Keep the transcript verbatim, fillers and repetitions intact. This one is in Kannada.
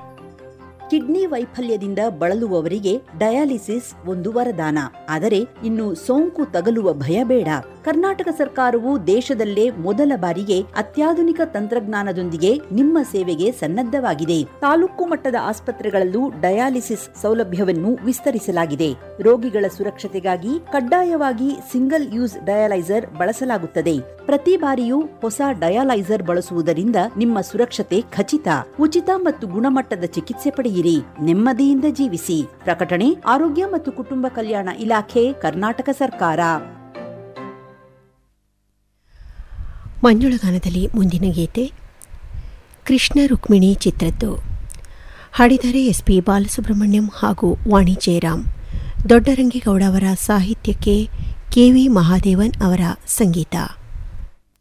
ಕಿಡ್ನಿ ವೈಫಲ್ಯದಿಂದ ಬಳಲುವವರಿಗೆ ಡಯಾಲಿಸಿಸ್ ಒಂದು ವರದಾನ. ಆದರೆ ಇನ್ನು ಸೋಂಕು ತಗಲುವ ಭಯ ಬೇಡ. ಕರ್ನಾಟಕ ಸರ್ಕಾರವು ದೇಶದಲ್ಲೇ ಮೊದಲ ಬಾರಿಗೆ ಅತ್ಯಾಧುನಿಕ ತಂತ್ರಜ್ಞಾನದೊಂದಿಗೆ ನಿಮ್ಮ ಸೇವೆಗೆ ಸನ್ನದ್ಧವಾಗಿದೆ. ತಾಲೂಕು ಮಟ್ಟದ ಆಸ್ಪತ್ರೆಗಳಲ್ಲೂ ಡಯಾಲಿಸಿಸ್ ಸೌಲಭ್ಯವನ್ನು ವಿಸ್ತರಿಸಲಾಗಿದೆ. ರೋಗಿಗಳ ಸುರಕ್ಷತೆಗಾಗಿ ಕಡ್ಡಾಯವಾಗಿ ಸಿಂಗಲ್ ಯೂಸ್ ಡಯಾಲೈಸರ್ ಬಳಸಲಾಗುತ್ತದೆ. ಪ್ರತಿ ಬಾರಿಯೂ ಹೊಸ ಡಯಾಲೈಸರ್ ಬಳಸುವುದರಿಂದ ನಿಮ್ಮ ಸುರಕ್ಷತೆ ಖಚಿತ. ಉಚಿತ ಮತ್ತು ಗುಣಮಟ್ಟದ ಚಿಕಿತ್ಸೆ ಪಡೆಯಿರಿ. ನೆಮ್ಮದಿಯಿಂದ ಜೀವಿಸಿ. ಪ್ರಕಟಣೆ ಆರೋಗ್ಯ ಮತ್ತು ಕುಟುಂಬ ಕಲ್ಯಾಣ ಇಲಾಖೆ, ಕರ್ನಾಟಕ ಸರ್ಕಾರ. ಮಂಜುಳಗಾನದಲ್ಲಿ ಮುಂದಿನ ಗೀತೆ ಕೃಷ್ಣ ರುಕ್ಮಿಣಿ ಚಿತ್ರದ್ದು. ಹಾಡಿದರೆ ಎಸ್ ಪಿ ಬಾಲಸುಬ್ರಹ್ಮಣ್ಯಂ ಹಾಗೂ ವಾಣಿ ಜಯರಾಮ್. ದೊಡ್ಡರಂಗೇಗೌಡ ಅವರ ಸಾಹಿತ್ಯಕ್ಕೆ ಕೆ ವಿ ಮಹಾದೇವನ್ ಅವರ ಸಂಗೀತ.